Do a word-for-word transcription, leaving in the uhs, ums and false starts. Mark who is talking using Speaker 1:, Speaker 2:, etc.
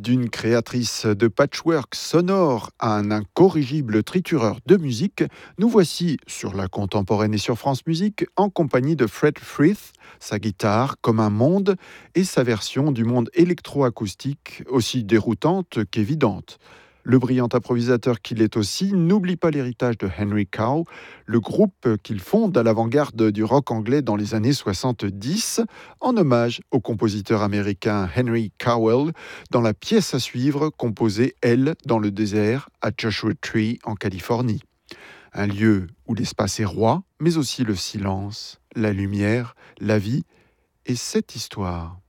Speaker 1: D'une créatrice de patchwork sonore à un incorrigible tritureur de musique, nous voici sur la contemporaine et sur France Musique en compagnie de Fred Frith, sa guitare comme un monde et sa version du monde électroacoustique aussi déroutante qu'évidente. Le brillant improvisateur qu'il est aussi n'oublie pas l'héritage de Henry Cow, le groupe qu'il fonde à l'avant-garde du rock anglais dans les années soixante-dix, en hommage au compositeur américain Henry Cowell, dans la pièce à suivre composée, elle, dans le désert, à Joshua Tree, en Californie. Un lieu où l'espace est roi, mais aussi le silence, la lumière, la vie et cette histoire.